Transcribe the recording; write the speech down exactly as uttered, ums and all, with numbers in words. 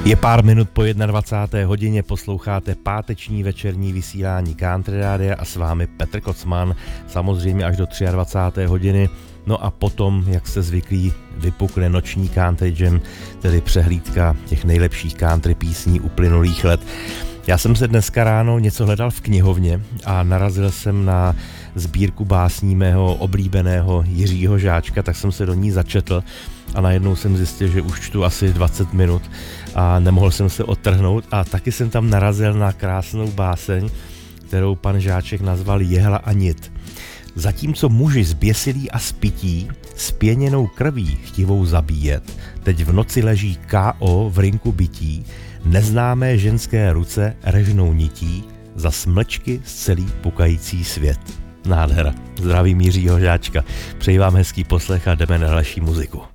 Je pár minut po dvacáté jedné hodině, posloucháte páteční večerní vysílání Country Rádia a s vámi Petr Kocman, samozřejmě až do dvacáté třetí hodiny. No a potom, jak jste zvyklí, vypukne noční Country Jam, tedy přehlídka těch nejlepších country písní uplynulých let. Já jsem se dneska ráno něco hledal v knihovně a narazil jsem na sbírku básní mého oblíbeného Jiřího Žáčka, tak jsem se do ní začetl a najednou jsem zjistil, že už čtu asi dvacet minut a nemohl jsem se odtrhnout a taky jsem tam narazil na krásnou báseň, kterou pan Žáček nazval Jehla a nit. Zatímco muži zběsilí a spití, spěněnou krví chtivou zabíjet, teď v noci leží ká ó v rinku bytí, neznámé ženské ruce režnou nití, za smlčky z celý pukající svět. Nádhera. Zdravím Jiřího Žáčka. Přeji vám hezký poslech a jdeme na další muziku.